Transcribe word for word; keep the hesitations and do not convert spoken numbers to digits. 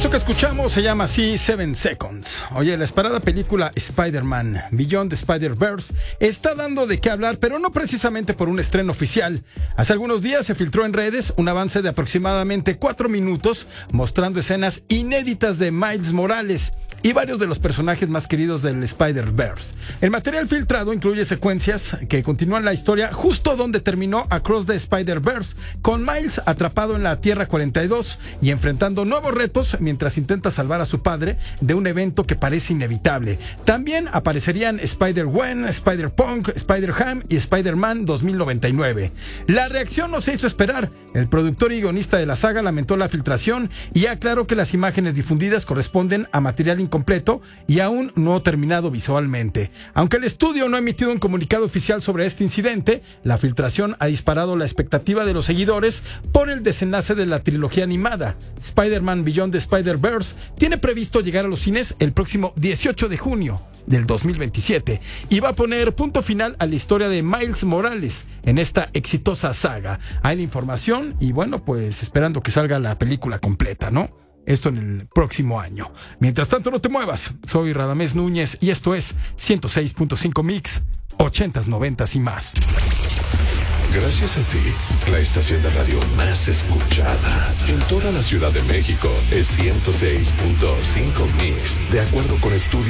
Esto que escuchamos se llama así Seven Seconds. Oye, la esperada película Spider-Man Beyond the Spider-Verse está dando de qué hablar, pero no precisamente por un estreno oficial. Hace algunos días se filtró en redes un avance de aproximadamente cuatro minutos mostrando escenas inéditas de Miles Morales y varios de los personajes más queridos del Spider-Verse. El material filtrado incluye secuencias que continúan la historia justo donde terminó Across the Spider-Verse, con Miles atrapado en la Tierra cuarenta y dos y enfrentando nuevos retos mientras intenta salvar a su padre de un evento que parece inevitable. También aparecerían Spider-Gwen, Spider-Punk, Spider-Ham y Spider-Man dos mil noventa y nueve. La reacción no se hizo esperar. El productor y guionista de la saga lamentó la filtración y aclaró que las imágenes difundidas corresponden a material incompleto y aún no terminado visualmente. Aunque el estudio no ha emitido un comunicado oficial sobre este incidente, la filtración ha disparado la expectativa de los seguidores por el desenlace de la trilogía animada. Spider-Man Beyond the Spider-Verse tiene previsto llegar a los cines el próximo dieciocho de junio del dos mil veintisiete y va a poner punto final a la historia de Miles Morales en esta exitosa saga. Hay la información y bueno, pues esperando que salga la película completa, ¿no? Esto en el próximo año. Mientras tanto, no te muevas. Soy Radamés Núñez y esto es ciento seis punto cinco Mix, ochentas, noventas y más. Gracias a ti, la estación de radio más escuchada en toda la Ciudad de México es ciento seis punto cinco Mix, de acuerdo con estudios